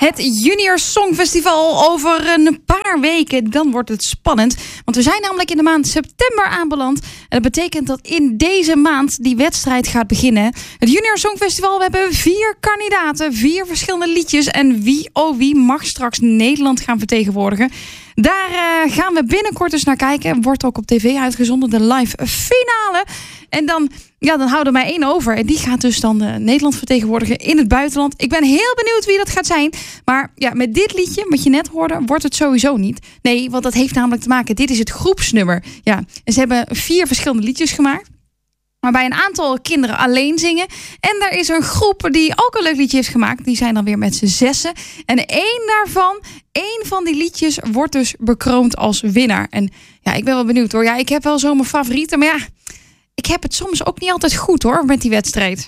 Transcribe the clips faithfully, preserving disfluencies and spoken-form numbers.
Het Junior Songfestival over een paar weken. Dan wordt het spannend. Want we zijn namelijk in de maand september aanbeland. En dat betekent dat in deze maand die wedstrijd gaat beginnen. Het Junior Songfestival, we hebben vier kandidaten. Vier verschillende liedjes. En wie oh wie mag straks Nederland gaan vertegenwoordigen. Daar uh, gaan we binnenkort eens naar kijken. Wordt ook op tv uitgezonden, de live finale. En dan, ja, dan houden we maar één over. En die gaat dus dan uh, Nederland vertegenwoordigen in het buitenland. Ik ben heel benieuwd wie dat gaat zijn. Maar ja, met dit liedje, wat je net hoorde, wordt het sowieso niet. Nee, want dat heeft namelijk te maken. Dit is het groepsnummer. Ja, en ze hebben vier verschillende liedjes gemaakt. Waarbij een aantal kinderen alleen zingen. En er is een groep die ook een leuk liedje heeft gemaakt. Die zijn dan weer met z'n zessen. En één daarvan, één van die liedjes, wordt dus bekroond als winnaar. En ja, ik ben wel benieuwd hoor. Ja, ik heb wel zo mijn favorieten. Maar ja, ik heb het soms ook niet altijd goed hoor, met die wedstrijd.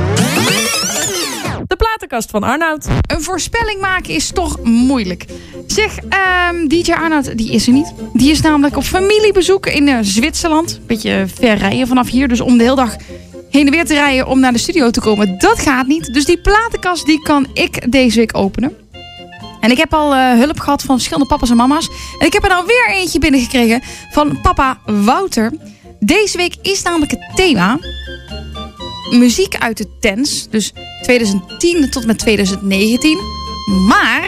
De platenkast van Arnoud. Een voorspelling maken is toch moeilijk. Zeg, um, D J Arnoud, die is er niet. Die is namelijk op familiebezoek in uh, Zwitserland. Beetje ver rijden vanaf hier. Dus om de hele dag heen en weer te rijden om naar de studio te komen, dat gaat niet. Dus die platenkast, die kan ik deze week openen. En ik heb al uh, hulp gehad van verschillende papa's en mama's. En ik heb er nou weer eentje binnengekregen van papa Wouter. Deze week is namelijk het thema muziek uit de tents. Dus twintig tien tot met twintig negentien. Maar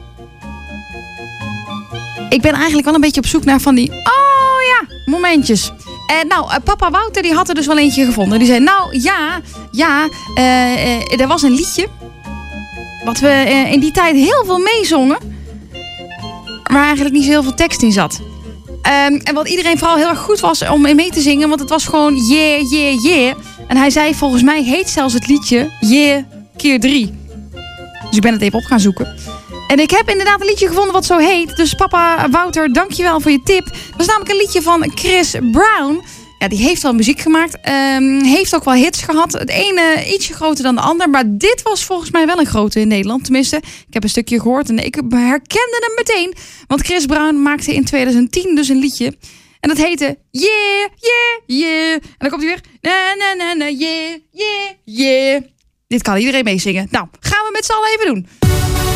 ik ben eigenlijk wel een beetje op zoek naar van die, oh ja, momentjes. En nou, papa Wouter die had er dus wel eentje gevonden. Die zei, nou ja, ja, uh, uh, er was een liedje wat we uh, in die tijd heel veel meezongen, maar eigenlijk niet zo heel veel tekst in zat. Um, en wat iedereen vooral heel erg goed was om in mee te zingen, want het was gewoon yeah, yeah, yeah. En hij zei, volgens mij heet zelfs het liedje Yeah keer drie. Dus ik ben het even op gaan zoeken. En ik heb inderdaad een liedje gevonden wat zo heet. Dus papa Wouter, dankjewel voor je tip. Dat is namelijk een liedje van Chris Brown. Ja, die heeft wel muziek gemaakt. Um, heeft ook wel hits gehad. Het ene ietsje groter dan de ander. Maar dit was volgens mij wel een grote in Nederland. Tenminste, ik heb een stukje gehoord en ik herkende hem meteen. Want Chris Brown maakte in twintig tien dus een liedje. En dat heette Yeah, yeah, yeah. En dan komt hij weer na, na, na, na, yeah, yeah, yeah. Dit kan iedereen meezingen. Nou, gaan we met z'n allen even doen.